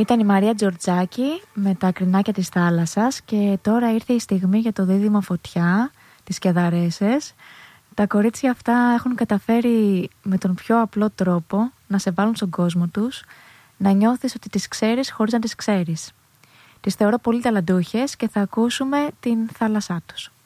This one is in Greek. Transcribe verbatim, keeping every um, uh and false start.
Ήταν η Μαρία Τζορτζάκη με τα Κρινάκια της θάλασσας και τώρα ήρθε η στιγμή για το δίδυμο Φωτιά, τις Κεδαρέσες. Τα κορίτσια αυτά έχουν καταφέρει με τον πιο απλό τρόπο να σε βάλουν στον κόσμο τους, να νιώθεις ότι τις ξέρεις χωρίς να τις ξέρεις. Τις θεωρώ πολύ ταλαντούχες και θα ακούσουμε την θάλασσά τους.